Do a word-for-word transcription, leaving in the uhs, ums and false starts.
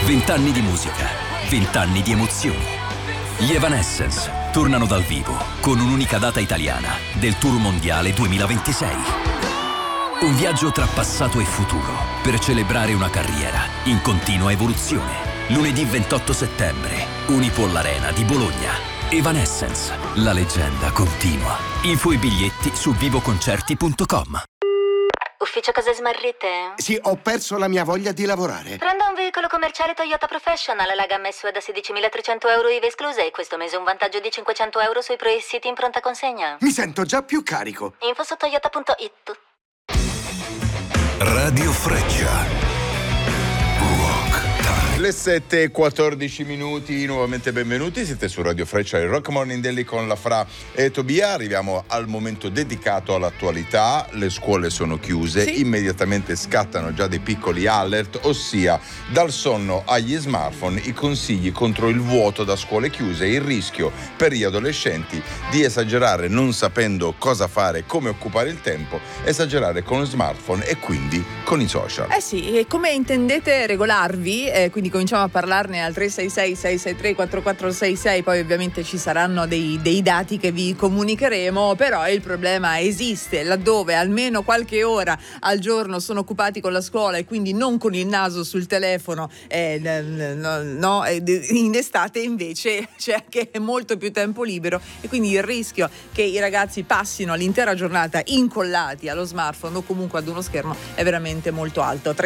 Vent'anni di musica, vent'anni di emozioni. Gli Evanescence tornano dal vivo con un'unica data italiana del Tour Mondiale duemilaventisei. Un viaggio tra passato e futuro per celebrare una carriera in continua evoluzione. Lunedì ventotto settembre, Unipol Arena di Bologna. Evanescence, la leggenda continua. Info e biglietti su vivoconcerti punto com. Ufficio cose smarrite? Sì, ho perso la mia voglia di lavorare. Prendo un veicolo commerciale Toyota Professional, la gamma S U V da sedicimilatrecento euro I V A escluse e questo mese un vantaggio di cinquecento euro sui pre-siti in pronta consegna. Mi sento già più carico. Info su toyota punto it. Radio Freccia. Le sette e quattordici minuti, nuovamente benvenuti, siete su Radio Freccia, il Rock Morning Daily con la Fra e Tobia. Arriviamo al momento dedicato all'attualità. Le scuole sono chiuse, sì. Immediatamente scattano già dei piccoli alert, ossia dal sonno agli smartphone, i consigli contro il vuoto da scuole chiuse, il rischio per gli adolescenti di esagerare non sapendo cosa fare, come occupare il tempo, esagerare con lo smartphone e quindi con i social. Eh sì, e come intendete regolarvi? Eh, quindi cominciamo a parlarne al tre sei sei sei sei tre quattro quattro sei sei, poi ovviamente ci saranno dei, dei dati che vi comunicheremo, però il problema esiste laddove almeno qualche ora al giorno sono occupati con la scuola e quindi non con il naso sul telefono, eh, no, no, in estate invece c'è anche molto più tempo libero e quindi il rischio che i ragazzi passino l'intera giornata incollati allo smartphone o comunque ad uno schermo è veramente molto alto.